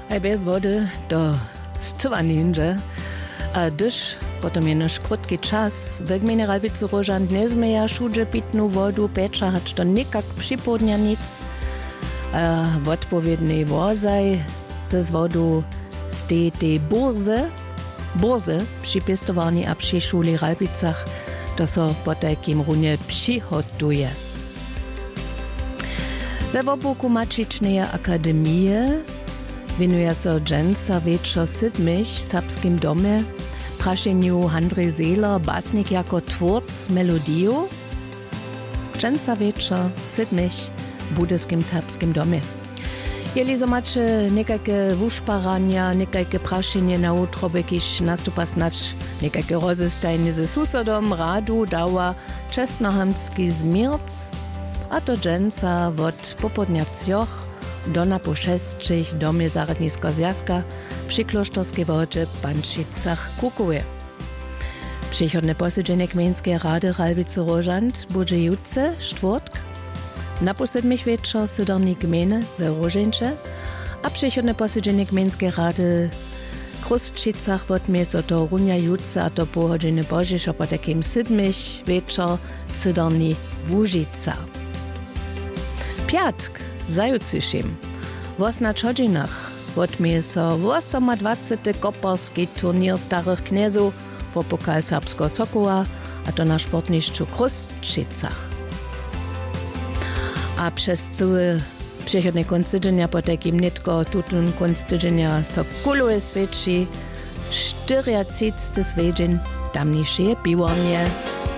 bez wody to zcywany hinże. A gdyż potom je nasz krótki czas, w gminie Ralbice-Rożant nie zmeja szudże pitną wodu, pecza hać to nikak przypodnia nic. Odpowiedny wozaj ze wodu z tej burze przypistowani a przy szuli Ralbicach, to so po takim runie przygotuje. We wobuku Mačičnej akademie winuje so dżęca wieczor sydmich w serbskim domie, praszeniu Andrzej Seeler, basnik jako twórc melodiju. Dżęca wieczor sydmich w budyskim serbskim domie. Jeli so macie nekajke wušparanja, nekajke prašenje na utro, bekiš nastupa snać nekajke rozestajne ze susodom, radu, dała čestnohamski zmirc, a to dżęca od popodnia cjoch do na po 6 domie zaradnisko zjazka przy klosztorskiej wodzie Pančicach kukuje. Przychodne posiedzenie Gmieńskiej Rady Ralbice-Rożant będzie jutce, czwartk, na po 7 wieczor sydorni gminy w Rożęcie, a przychodne posiedzenie Gmieńskiej Rady w Kruszczycach odmie so to runia jutce, a to pochodzenie Bożisza po takim 7 wieczor sydorni w Łużyca. Piatk, zajutrzyszym, w na czodzinach odmie so 28. koparski turnier starych kniezów po pokal serbskiego Sokoła, a to na sportniszczu Kruszczycach. A przez cały przychodny koniec tygodnia po takim nitko tutun koniec tygodnia so kuluje swieci 40. swiedzień tamniejsze piwornie.